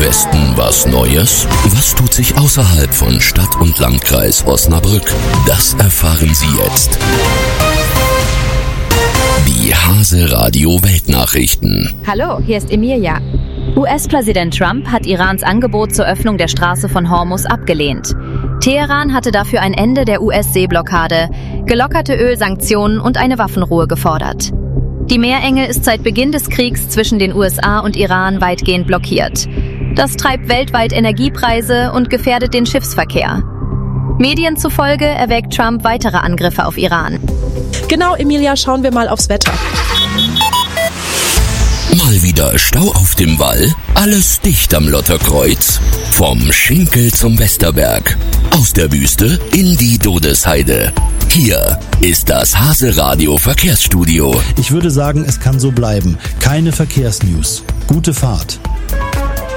Westen was Neues? Was tut sich außerhalb von Stadt und Landkreis Osnabrück? Das erfahren Sie jetzt. Die Hase Radio Weltnachrichten. Hallo, hier ist Emilia. US-Präsident Trump hat Irans Angebot zur Öffnung der Straße von Hormuz abgelehnt. Teheran hatte dafür ein Ende der US-Seeblockade, gelockerte Ölsanktionen und eine Waffenruhe gefordert. Die Meerenge ist seit Beginn des Kriegs zwischen den USA und Iran weitgehend blockiert. Das treibt weltweit Energiepreise und gefährdet den Schiffsverkehr. Medien zufolge erwägt Trump weitere Angriffe auf Iran. Genau, Emilia, schauen wir mal aufs Wetter. Mal wieder Stau auf dem Wall, alles dicht am Lotterkreuz. Vom Schinkel zum Westerberg, aus der Wüste in die Dodesheide. Hier ist das Hase Radio Verkehrsstudio. Ich würde sagen, es kann so bleiben. Keine Verkehrsnews. Gute Fahrt.